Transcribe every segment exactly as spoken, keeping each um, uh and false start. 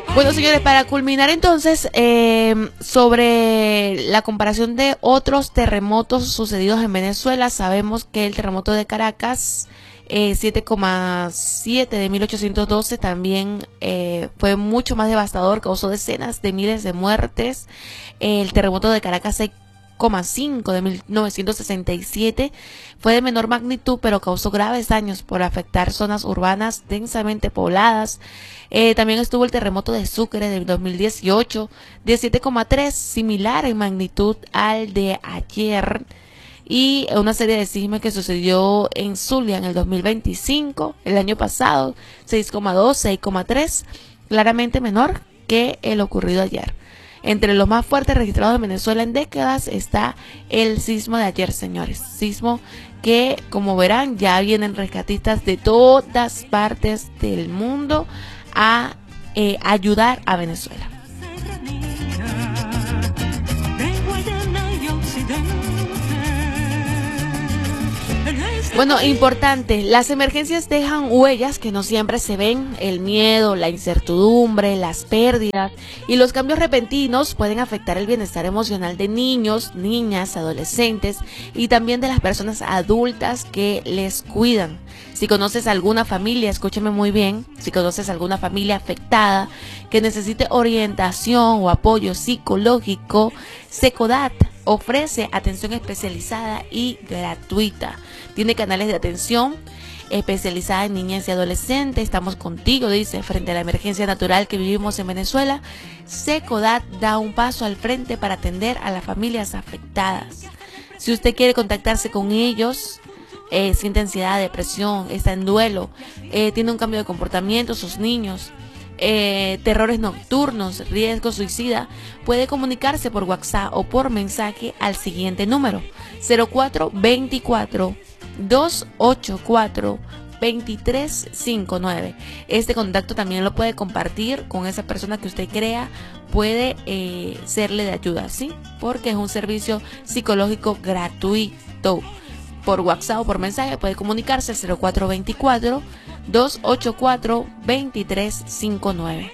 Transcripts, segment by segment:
Bueno, señores, para culminar entonces, eh, sobre la comparación de otros terremotos sucedidos en Venezuela, sabemos que el terremoto de Caracas, eh, siete coma siete de mil ochocientos doce, también eh, fue mucho más devastador, causó decenas de miles de muertes. El terremoto de Caracas seis coma cinco de mil novecientos sesenta y siete fue de menor magnitud, pero causó graves daños por afectar zonas urbanas densamente pobladas. Eh, también estuvo el terremoto de Sucre del dos mil dieciocho de siete coma tres, similar en magnitud al de ayer. Y una serie de sismos que sucedió en Zulia en el dos mil veinticinco, el año pasado, seis coma dos, seis coma tres, claramente menor que el ocurrido ayer. Entre los más fuertes registrados en Venezuela en décadas está el sismo de ayer, señores. Sismo que, como verán, ya vienen rescatistas de todas partes del mundo a eh, ayudar a Venezuela. Bueno, importante, las emergencias dejan huellas que no siempre se ven. El miedo, la incertidumbre, las pérdidas y los cambios repentinos pueden afectar el bienestar emocional de niños, niñas, adolescentes y también de las personas adultas que les cuidan. Si conoces alguna familia, escúchame muy bien, si conoces alguna familia afectada que necesite orientación o apoyo psicológico, Secodat ofrece atención especializada y gratuita. Tiene canales de atención especializada en niñas y adolescentes. Estamos contigo, dice, frente a la emergencia natural que vivimos en Venezuela. Secodat da un paso al frente para atender a las familias afectadas. Si usted quiere contactarse con ellos, eh, siente ansiedad, depresión, está en duelo, eh, tiene un cambio de comportamiento, sus niños, Eh, terrores nocturnos, riesgo suicida, puede comunicarse por WhatsApp o por mensaje al siguiente número: cero cuatro veinticuatro, dos ochenta y cuatro, veintitrés cincuenta y nueve. Este contacto también lo puede compartir con esa persona que usted crea puede eh, serle de ayuda, ¿sí? Porque es un servicio psicológico gratuito. Por WhatsApp o por mensaje puede comunicarse al cero cuatro veinticuatro, dos ochenta y cuatro, veintitrés cincuenta y nueve.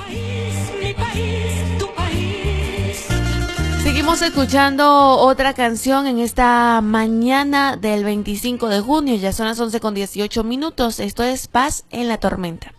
Seguimos escuchando otra canción en esta mañana del veinticinco de junio. Ya son las once con dieciocho minutos. Esto es Paz en la Tormenta.